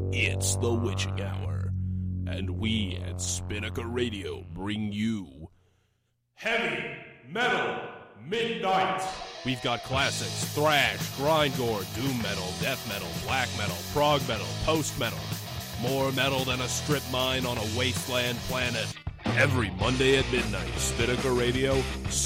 It's the witching hour, and we at Spinnaker Radio bring you Heavy Metal Midnight. We've got classics, thrash, grindcore, doom metal, death metal, black metal, prog metal, post metal. More metal than a strip mine on a wasteland planet. Every Monday at midnight, Spinnaker Radio